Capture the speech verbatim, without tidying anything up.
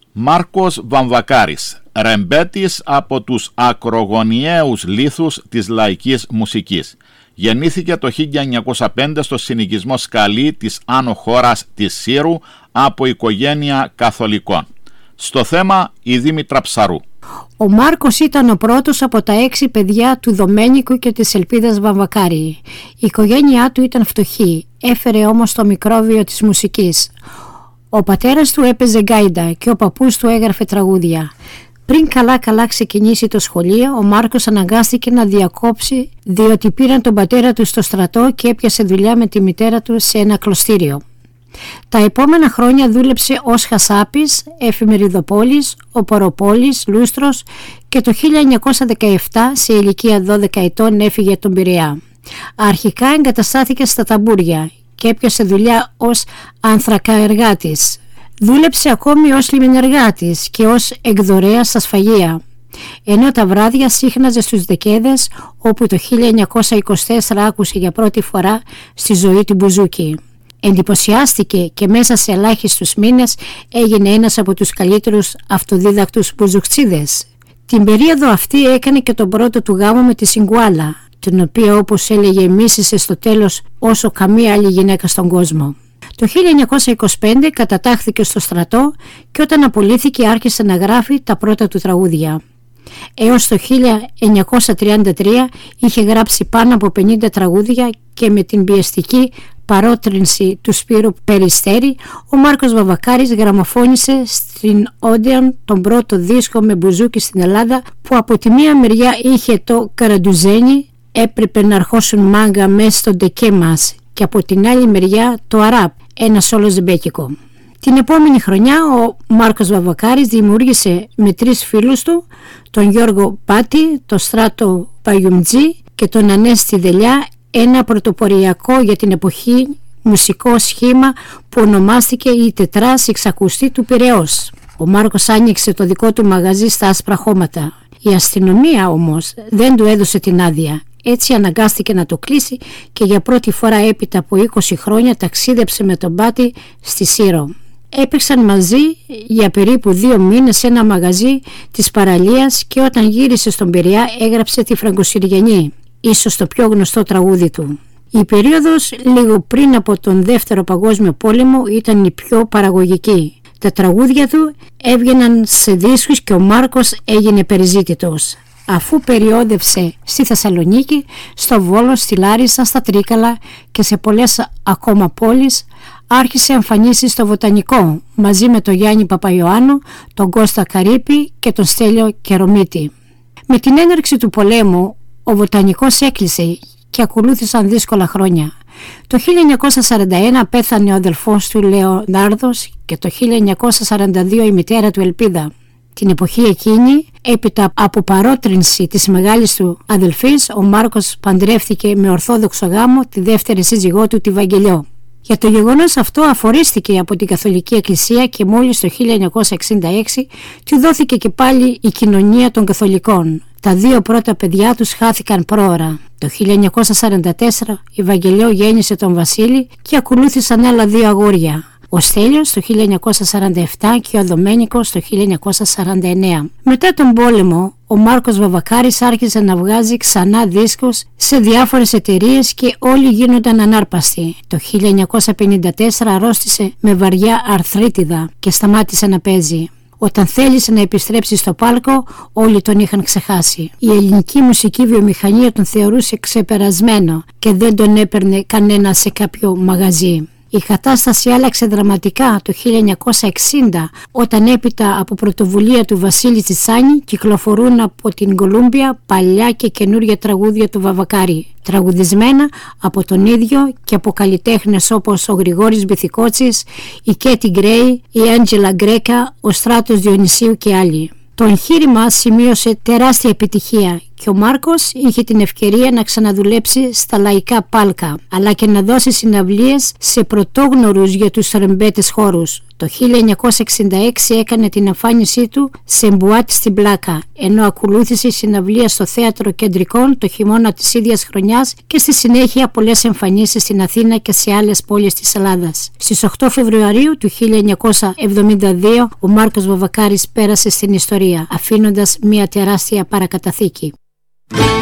Μάρκος Βαμβακάρης, ρεμπέτης από τους ακρογωνιαίους λίθους της λαϊκής μουσικής. Γεννήθηκε το χίλια εννιακόσια πέντε στο συνοικισμό Σκαλή της άνω χώρας της Σύρου από οικογένεια καθολικών. Στο θέμα η Δήμητρα Ψαρού. Ο Μάρκος ήταν ο πρώτος από τα έξι παιδιά του Δομένικου και της Ελπίδας Βαμβακάρη. Η οικογένειά του ήταν φτωχή, έφερε όμως το μικρόβιο της μουσικής. Ο πατέρας του έπαιζε γκάιντα και ο παππούς του έγραφε τραγούδια. Πριν καλά-καλά ξεκινήσει το σχολείο, ο Μάρκος αναγκάστηκε να διακόψει διότι πήραν τον πατέρα του στο στρατό και έπιασε δουλειά με τη μητέρα του σε ένα κλωστήριο. Τα επόμενα χρόνια δούλεψε ως χασάπης, εφημεριδοπόλης, οποροπόλης, λούστρος και το χίλια εννιακόσια δεκαεπτά σε ηλικία δώδεκα ετών έφυγε τον Πειραιά. Αρχικά εγκαταστάθηκε στα ταμπούρια και έπιασε δουλειά ως ανθρακαεργάτης. Δούλεψε ακόμη ως λιμενεργάτης και ως εκδορέας στα σφαγεία, ενώ τα βράδια σύχναζε στους Δεκέδες, όπου το χίλια εννιακόσια είκοσι τέσσερα άκουσε για πρώτη φορά στη ζωή του μπουζούκι. Εντυπωσιάστηκε και μέσα σε ελάχιστους μήνες έγινε ένας από τους καλύτερους αυτοδίδακτους μπουζουκτσίδες. Την περίοδο αυτή έκανε και τον πρώτο του γάμο με τη Σιγκουάλα, την οποία όπως έλεγε μίσησε στο τέλος όσο καμία άλλη γυναίκα στον κόσμο. Το χίλια εννιακόσια είκοσι πέντε κατατάχθηκε στο στρατό και όταν απολύθηκε άρχισε να γράφει τα πρώτα του τραγούδια. Έως το χίλια εννιακόσια τριάντα τρία είχε γράψει πάνω από πενήντα τραγούδια και με την πιεστική παρότρινση του Σπύρου Περιστέρη, ο Μάρκος Βαμβακάρης γραμμοφώνησε στην Όντεον τον πρώτο δίσκο με μπουζούκι στην Ελλάδα, που από τη μία μεριά είχε το Καραντουζένι, έπρεπε να αρχώσουν μάγκα μέσα στο ντεκέ μας, και από την άλλη μεριά το Αράπ, ένα σόλο ζεμπέκικο. Την επόμενη χρονιά ο Μάρκος Βαμβακάρης δημιούργησε με τρεις φίλους του, τον Γιώργο Πάτη, τον Στράτο Παγιουμτζή και τον Ανέστη Δελιά, ένα πρωτοποριακό για την εποχή μουσικό σχήμα που ονομάστηκε η Τετράς Εξακουστή του Πειραιώς. Ο Μάρκος άνοιξε το δικό του μαγαζί στα Άσπρα Χώματα. Η αστυνομία όμως δεν του έδωσε την άδεια. Έτσι αναγκάστηκε να το κλείσει και για πρώτη φορά έπειτα από είκοσι χρόνια ταξίδεψε με τον Πάτη στη Σύρο. Έπαιξαν μαζί για περίπου δύο μήνες σε ένα μαγαζί της παραλίας και όταν γύρισε στον Πειραιά έγραψε τη Φραγκοσυριανή, ίσως το πιο γνωστό τραγούδι του. Η περίοδος λίγο πριν από τον Δεύτερο Παγκόσμιο Πόλεμο ήταν η πιο παραγωγική. Τα τραγούδια του έβγαιναν σε δίσκους και ο Μάρκος έγινε περιζήτητος. Αφού περιόδευσε στη Θεσσαλονίκη, στο Βόλο, στη Λάρισα, στα Τρίκαλα και σε πολλές ακόμα πόλεις, άρχισε εμφανίσεις στο Βοτανικό μαζί με τον Γιάννη Παπαϊωάννου, τον Κώστα Καρύπη και τον Στέλιο Κερομίτη. Με την έναρξη του πολέμου ο Βοτανικός έκλεισε και ακολούθησαν δύσκολα χρόνια. Το χίλια εννιακόσια σαράντα ένα πέθανε ο αδελφός του Λεωνάρδος και το χίλια εννιακόσια σαράντα δύο η μητέρα του Ελπίδα. Την εποχή εκείνη, έπειτα από παρότρινση της μεγάλης του αδελφής, ο Μάρκος παντρεύτηκε με ορθόδοξο γάμο τη δεύτερη σύζυγό του, τη Βαγγελιό. Για το γεγονός αυτό αφορίστηκε από την Καθολική Εκκλησία και μόλις το χίλια εννιακόσια εξήντα έξι του δόθηκε και πάλι η κοινωνία των Καθολικών. Τα δύο πρώτα παιδιά τους χάθηκαν πρόωρα. Το χίλια εννιακόσια σαράντα τέσσερα η Βαγγελιό γέννησε τον Βασίλη και ακολούθησαν άλλα δύο αγόρια. Ο Στέλιος το χίλια εννιακόσια σαράντα επτά και ο Δομένικος το χίλια εννιακόσια σαράντα εννέα. Μετά τον πόλεμο, ο Μάρκος Βαμβακάρης άρχισε να βγάζει ξανά δίσκους σε διάφορες εταιρείες και όλοι γίνονταν ανάρπαστοι. Το χίλια εννιακόσια πενήντα τέσσερα αρρώστησε με βαριά αρθρίτιδα και σταμάτησε να παίζει. Όταν θέλησε να επιστρέψει στο πάλκο, όλοι τον είχαν ξεχάσει. Η ελληνική μουσική βιομηχανία τον θεωρούσε ξεπερασμένο και δεν τον έπαιρνε κανένα σε κάποιο μαγαζί. Η κατάσταση άλλαξε δραματικά το χίλια εννιακόσια εξήντα, όταν έπειτα από πρωτοβουλία του Βασίλη Τσιτσάνη κυκλοφορούν από την Κολούμπια παλιά και καινούργια τραγούδια του Βαμβακάρη, τραγουδισμένα από τον ίδιο και από καλλιτέχνες όπως ο Γρηγόρης Μπιθικότσης, η Κέτι Γκρέι, η Άντζελα Γκρέκα, ο Στράτος Διονυσίου και άλλοι. Το εγχείρημα σημείωσε τεράστια επιτυχία και ο Μάρκος είχε την ευκαιρία να ξαναδουλέψει στα λαϊκά πάλκα, αλλά και να δώσει συναυλίες σε πρωτόγνωρους για τους ρεμπέτες χώρους. Το χίλια εννιακόσια εξήντα έξι έκανε την εμφάνισή του σε μπουάτ στην Πλάκα, ενώ ακολούθησε η συναυλία στο Θέατρο Κεντρικών το χειμώνα της ίδιας χρονιάς και στη συνέχεια πολλές εμφανίσεις στην Αθήνα και σε άλλες πόλεις της Ελλάδας. Στις οκτώ Φεβρουαρίου του χίλια εννιακόσια εβδομήντα δύο ο Μάρκος Βαβακάρης πέρασε στην ιστορία, αφήνοντας μια τεράστια παρακαταθήκη.